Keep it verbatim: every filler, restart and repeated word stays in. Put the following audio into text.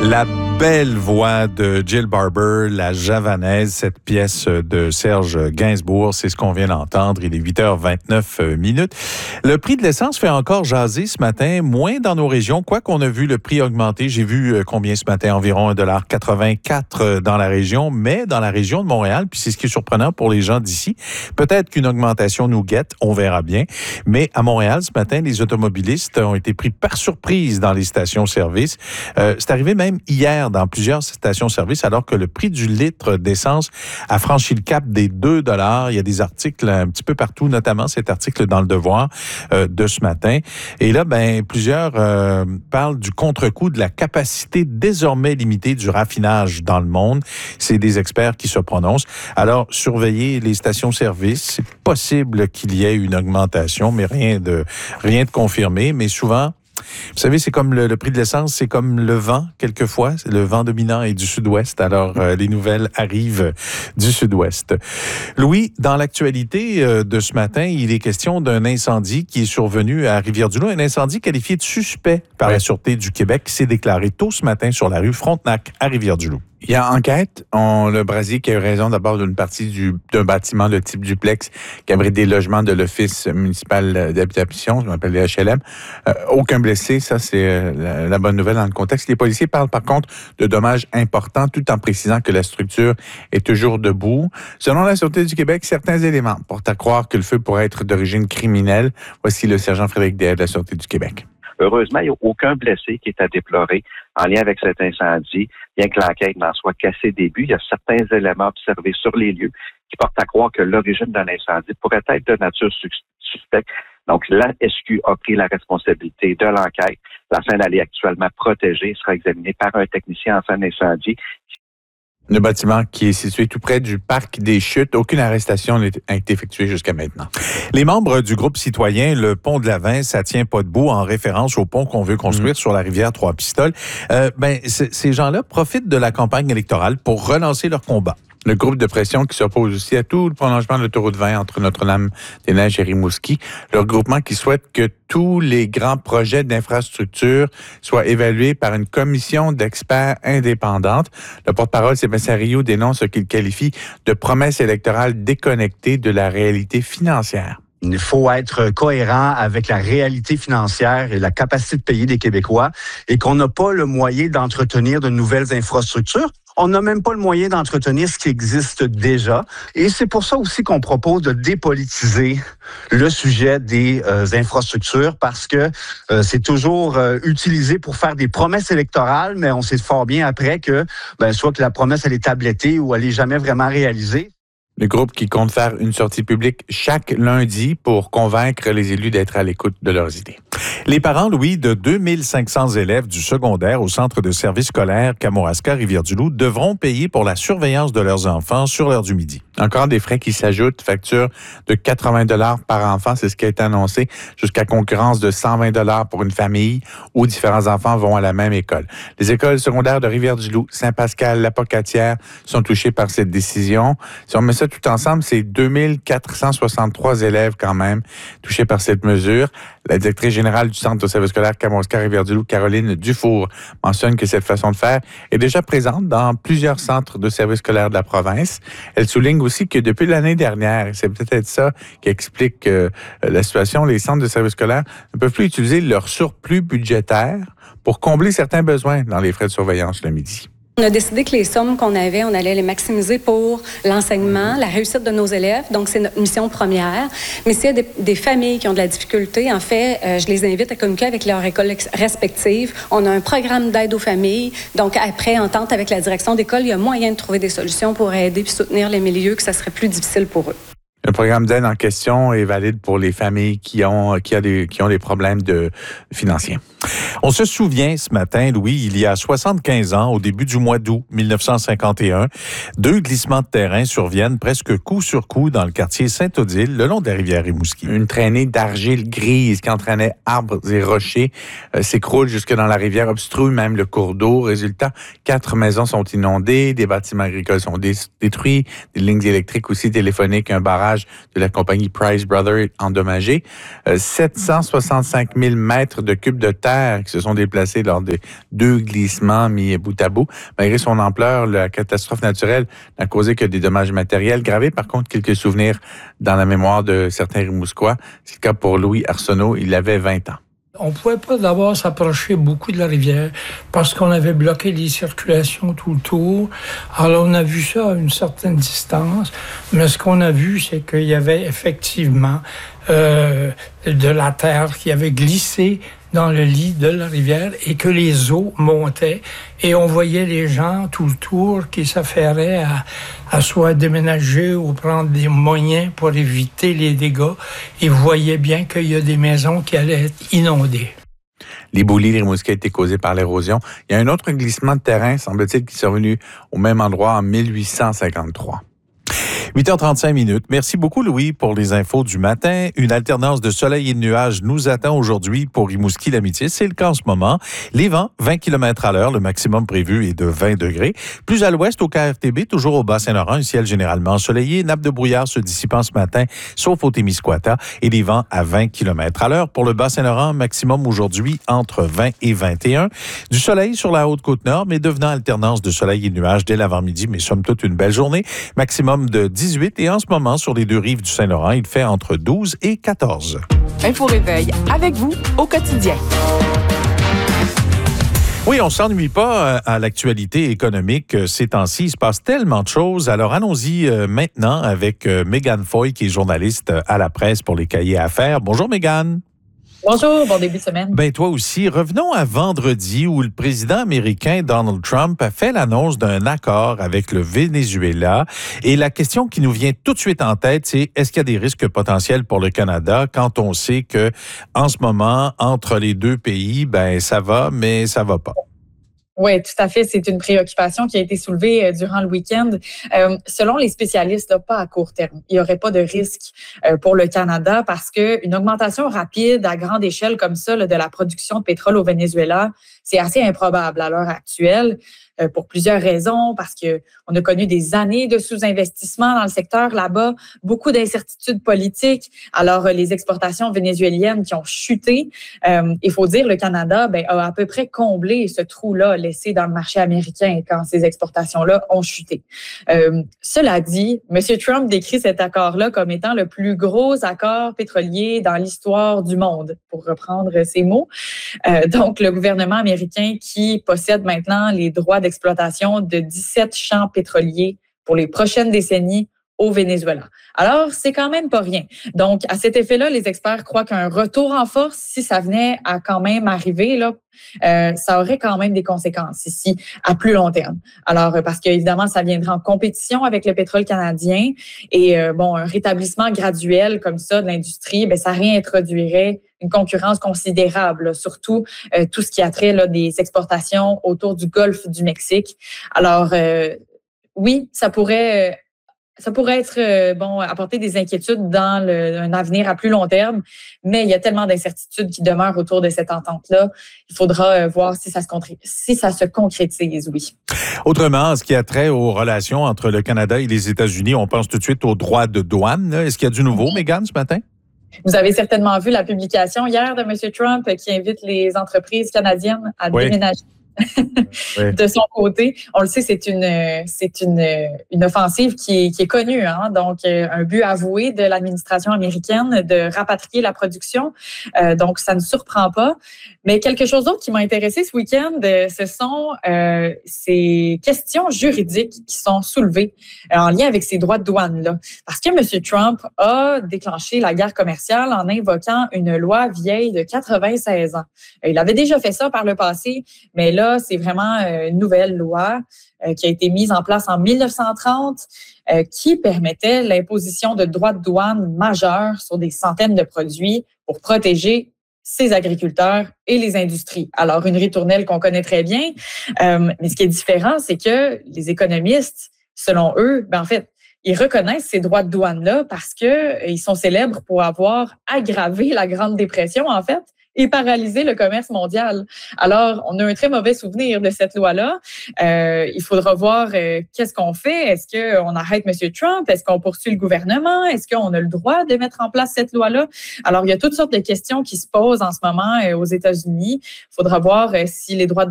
La belle voix de Jill Barber, la javanaise, cette pièce de Serge Gainsbourg, c'est ce qu'on vient d'entendre. Il est huit heures vingt-neuf minutes. Le prix de l'essence fait encore jaser ce matin, moins dans nos régions, quoi qu'on a vu le prix augmenter. J'ai vu combien ce matin, environ un dollar quatre-vingt-quatre dans la région, mais dans la région de Montréal, puis c'est ce qui est surprenant pour les gens d'ici. Peut-être qu'une augmentation nous guette, on verra bien. Mais à Montréal, ce matin, les automobilistes ont été pris par surprise dans les stations-service. Euh, c'est arrivé même hier dans plusieurs stations-service, alors que le prix du litre d'essence a franchi le cap des deux dollars. Il y a des articles un petit peu partout, notamment cet article dans Le Devoir euh, de ce matin. Et là, ben plusieurs euh, parlent du contre-coup de la capacité désormais limitée du raffinage dans le monde. C'est des experts qui se prononcent. Alors, surveillez les stations-service. C'est possible qu'il y ait une augmentation, mais rien de rien de confirmé. Mais souvent, vous savez, c'est comme le, le prix de l'essence, c'est comme le vent, quelquefois. Le vent dominant est du sud-ouest, alors euh, les nouvelles arrivent du sud-ouest. Louis, dans l'actualité euh, de ce matin, il est question d'un incendie qui est survenu à Rivière-du-Loup, un incendie qualifié de suspect par ouais. la Sûreté du Québec qui s'est déclaré tôt ce matin sur la rue Frontenac à Rivière-du-Loup. Il y a enquête. On, le brasier qui a eu raison d'abord d'une partie du, d'un bâtiment de type duplex qui abrite des logements de l'Office municipal d'habitation, je m'appelle les H L M. Euh, aucun blessé, ça c'est euh, la, la bonne nouvelle dans le contexte. Les policiers parlent par contre de dommages importants tout en précisant que la structure est toujours debout. Selon la Sûreté du Québec, certains éléments portent à croire que le feu pourrait être d'origine criminelle. Voici le sergent Frédéric Deshaies de la Sûreté du Québec. Heureusement, il n'y a aucun blessé qui est à déplorer en lien avec cet incendie, bien que l'enquête n'en soit qu'à ses débuts. Il y a certains éléments observés sur les lieux qui portent à croire que l'origine d'un incendie pourrait être de nature suspecte. Donc, la S Q a pris la responsabilité de l'enquête. La scène, elle est actuellement protégée, sera examinée par un technicien en fin d'incendie. Le bâtiment qui est situé tout près du parc des Chutes. Aucune arrestation n'a été effectuée jusqu'à maintenant. Les membres du groupe citoyen Le Pont de la Vin, ça tient pas debout en référence au pont qu'on veut construire mmh. sur la rivière Trois-Pistoles. Euh, ben, ces gens-là profitent de la campagne électorale pour relancer leur combat. Le groupe de pression qui s'oppose aussi à tout le prolongement de l'autoroute vingt entre Notre-Dame-des-Neiges et Rimouski. Le regroupement qui souhaite que tous les grands projets d'infrastructure soient évalués par une commission d'experts indépendante. Le porte-parole, Sébastien Rioux, dénonce ce qu'il qualifie de promesses électorales déconnectées de la réalité financière. Il faut être cohérent avec la réalité financière et la capacité de payer des Québécois et qu'on n'a pas le moyen d'entretenir de nouvelles infrastructures. On n'a même pas le moyen d'entretenir ce qui existe déjà. Et c'est pour ça aussi qu'on propose de dépolitiser le sujet des euh, infrastructures parce que euh, c'est toujours euh, utilisé pour faire des promesses électorales, mais on sait fort bien après que ben, soit que la promesse elle est tablettée ou elle est jamais vraiment réalisée. Le groupe qui compte faire une sortie publique chaque lundi pour convaincre les élus d'être à l'écoute de leurs idées. Les parents, Louis, de deux mille cinq cents élèves du secondaire au centre de service scolaire Kamouraska, Rivière-du-Loup, devront payer pour la surveillance de leurs enfants sur l'heure du midi. Encore des frais qui s'ajoutent, facture de quatre-vingts dollars par enfant, c'est ce qui a été annoncé, jusqu'à concurrence de cent vingt dollars pour une famille où différents enfants vont à la même école. Les écoles secondaires de Rivière-du-Loup, Saint-Pascal, La Pocatière sont touchées par cette décision. Si on met ça tout ensemble, c'est deux mille quatre cent soixante-trois élèves quand même touchés par cette mesure. La directrice générale du centre de service scolaire Kamouraska Rivière-du-Loup, Caroline Dufour, mentionne que cette façon de faire est déjà présente dans plusieurs centres de service scolaire de la province. Elle souligne aussi que depuis l'année dernière, et c'est peut-être ça qui explique euh, la situation, les centres de service scolaire ne peuvent plus utiliser leur surplus budgétaire pour combler certains besoins dans les frais de surveillance le midi. On a décidé que les sommes qu'on avait, on allait les maximiser pour l'enseignement, la réussite de nos élèves. Donc, c'est notre mission première. Mais s'il y a des, des familles qui ont de la difficulté, en fait, euh, je les invite à communiquer avec leurs écoles respectives. On a un programme d'aide aux familles. Donc, après entente avec la direction d'école, il y a moyen de trouver des solutions pour aider et soutenir les milieux que ça serait plus difficile pour eux. Le programme d'aide en question est valide pour les familles qui ont, qui a des, qui ont des problèmes de, financiers. On se souvient ce matin, Louis, il y a soixante-quinze ans, au début du mois d'août mille neuf cent cinquante et un, deux glissements de terrain surviennent presque coup sur coup dans le quartier Sainte-Odile, le long de la rivière Rimouski. Une traînée d'argile grise qui entraînait arbres et rochers euh, s'écroule jusque dans la rivière, obstrue même le cours d'eau. Résultat, quatre maisons sont inondées, des bâtiments agricoles sont dé- détruits, des lignes électriques aussi téléphoniques, un barrage barrage de la compagnie Price Brothers endommagé. Euh, sept cent soixante-cinq mille mètres de cubes de terre qui se sont déplacés lors des deux glissements mis bout à bout. Malgré son ampleur, la catastrophe naturelle n'a causé que des dommages matériels gravés. Par contre, quelques souvenirs dans la mémoire de certains Rimousquois. C'est le cas pour Louis Arsenault. Il avait vingt ans. On ne pouvait pas d'abord s'approcher beaucoup de la rivière parce qu'on avait bloqué les circulations tout le tour. Alors, on a vu ça à une certaine distance, mais ce qu'on a vu, c'est qu'il y avait effectivement euh, de la terre qui avait glissé dans le lit de la rivière et que les eaux montaient et on voyait les gens tout le tour qui s'affairaient à, à soit déménager ou prendre des moyens pour éviter les dégâts et voyaient bien qu'il y a des maisons qui allaient être inondées. L'éboulis des Rimouskis a été causé par l'érosion. Il y a un autre glissement de terrain, semble-t-il, qui est survenu au même endroit en mille huit cent cinquante-trois. huit heures trente-cinq minutes. Merci beaucoup, Louis, pour les infos du matin. Une alternance de soleil et de nuages nous attend aujourd'hui pour Rimouski-l'Amitié. C'est le cas en ce moment. Les vents, vingt kilomètres à l'heure. Le maximum prévu est de vingt degrés. Plus à l'ouest, au K R T B, toujours au Bas-Saint-Laurent, un ciel généralement ensoleillé. Nappe de brouillard se dissipant ce matin, sauf au Témiscouata. Et des vents à vingt kilomètres à l'heure. Pour le Bas-Saint-Laurent, maximum aujourd'hui entre vingt et vingt et un. Du soleil sur la Haute-Côte-Nord, mais devenant alternance de soleil et de nuages dès l'avant-midi. Mais somme toute, une belle journée. Maximum de dix-huit et en ce moment, sur les deux rives du Saint-Laurent, il fait entre douze et quatorze. Info Réveil avec vous au quotidien. Oui, on ne s'ennuie pas à l'actualité économique ces temps-ci. Il se passe tellement de choses. Alors, allons-y maintenant avec Mégane Foy, qui est journaliste à la presse pour les cahiers à affaires. Bonjour, Mégane. Bonjour, bon début de semaine. Ben toi aussi. Revenons à vendredi où le président américain Donald Trump a fait l'annonce d'un accord avec le Venezuela. Et la question qui nous vient tout de suite en tête, c'est est-ce qu'il y a des risques potentiels pour le Canada quand on sait que en ce moment, entre les deux pays, ben ça va, mais ça va pas. Oui, tout à fait. C'est une préoccupation qui a été soulevée durant le week-end. Euh, selon les spécialistes, là, pas à court terme. Il n'y aurait pas de risque euh, pour le Canada parce qu'une augmentation rapide à grande échelle comme ça là, de la production de pétrole au Venezuela, c'est assez improbable à l'heure actuelle. Euh, pour plusieurs raisons, parce que on a connu des années de sous-investissement dans le secteur là-bas, beaucoup d'incertitudes politiques. Alors, euh, les exportations vénézuéliennes qui ont chuté. Euh, il faut dire, le Canada ben, a à peu près comblé ce trou-là laissé dans le marché américain quand ces exportations-là ont chuté. Euh, cela dit, M. Trump décrit cet accord-là comme étant le plus gros accord pétrolier dans l'histoire du monde, pour reprendre ses mots. Euh, donc, le gouvernement américain qui possède maintenant les droits d'exploitation de dix-sept champs pétroliers pour les prochaines décennies au Venezuela. Alors, c'est quand même pas rien. Donc, à cet effet-là, les experts croient qu'un retour en force, si ça venait à quand même arriver, là, euh, ça aurait quand même des conséquences ici à plus long terme. Alors, parce qu'évidemment, ça viendrait en compétition avec le pétrole canadien et euh, bon, un rétablissement graduel comme ça de l'industrie, ben ça réintroduirait une concurrence considérable, là, surtout euh, tout ce qui a trait là, des exportations autour du golfe du Mexique. Alors, euh, oui, ça pourrait... Euh, Ça pourrait être euh, bon apporter des inquiétudes dans le, un avenir à plus long terme, mais il y a tellement d'incertitudes qui demeurent autour de cette entente-là. Il faudra euh, voir si ça se concré- si ça se concrétise, oui. Autrement, ce qui a trait aux relations entre le Canada et les États-Unis, on pense tout de suite aux droits de douane. Là. Est-ce qu'il y a du nouveau, oui. Mégane, ce matin? Vous avez certainement vu la publication hier de M. Trump qui invite les entreprises canadiennes à oui. déménager. Oui. De son côté, on le sait, c'est une c'est une une offensive qui est, qui est connue, hein? Donc un but avoué de l'administration américaine de rapatrier la production. Euh, donc ça ne surprend pas. Mais quelque chose d'autre qui m'a intéressé ce week-end, ce sont euh, ces questions juridiques qui sont soulevées en lien avec ces droits de douane là, parce que M. Trump a déclenché la guerre commerciale en invoquant une loi vieille de quatre-vingt-seize ans. Il avait déjà fait ça par le passé, mais là c'est vraiment une nouvelle loi euh, qui a été mise en place en mille neuf cent trente euh, qui permettait l'imposition de droits de douane majeurs sur des centaines de produits pour protéger ses agriculteurs et les industries. Alors, une ritournelle qu'on connaît très bien, euh, mais ce qui est différent, c'est que les économistes, selon eux, ben en fait, ils reconnaissent ces droits de douane-là parce que ils sont célèbres pour avoir aggravé la Grande Dépression, en fait, et paralyser le commerce mondial. Alors, on a un très mauvais souvenir de cette loi-là. Euh, il faudra voir euh, qu'est-ce qu'on fait. Est-ce qu'on arrête M. Trump? Est-ce qu'on poursuit le gouvernement? Est-ce qu'on a le droit de mettre en place cette loi-là? Alors, il y a toutes sortes de questions qui se posent en ce moment euh, aux États-Unis. Il faudra voir euh, si les droits de